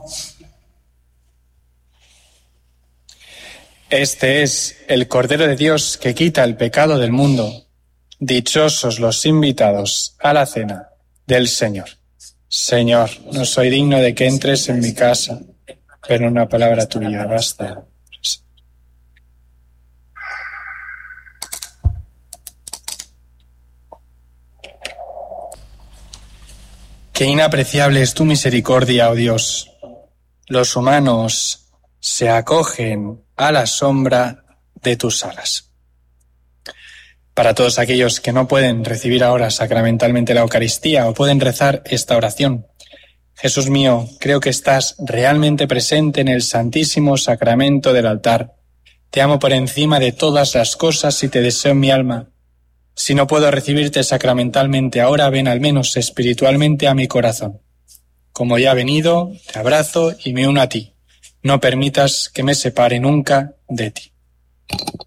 Este es el Cordero de Dios que quita el pecado del mundo. Dichosos los invitados a la cena del Señor. Señor, no soy digno de que entres en mi casa, pero una palabra tuya basta. Qué inapreciable es tu misericordia, oh Dios. Los humanos se acogen a la sombra de tus alas. Para todos aquellos que no pueden recibir ahora sacramentalmente la Eucaristía o pueden rezar esta oración: Jesús mío, creo que estás realmente presente en el Santísimo Sacramento del altar. Te amo por encima de todas las cosas y te deseo en mi alma. Si no puedo recibirte sacramentalmente ahora, ven al menos espiritualmente a mi corazón. Como ya he venido, te abrazo y me uno a ti. No permitas que me separe nunca de ti.